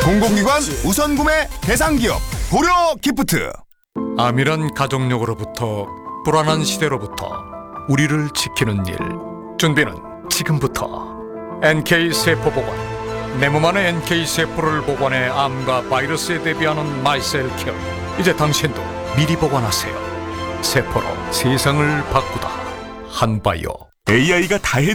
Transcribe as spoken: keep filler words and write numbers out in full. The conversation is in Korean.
공공기관 우선 구매 대상 기업 고려 기프트. 암이란 가족력으로부터 불안한 시대로부터 우리를 지키는 일. 준비는 지금부터. 엔케이 세포 보관. 내 몸 안의 엔케이 세포를 보관해 암과 바이러스에 대비하는 마이셀 케어. 이제 당신도 미리 보관하세요. 세포로 세상을 바꾸다. 한바이오. 에이아이가 다 해도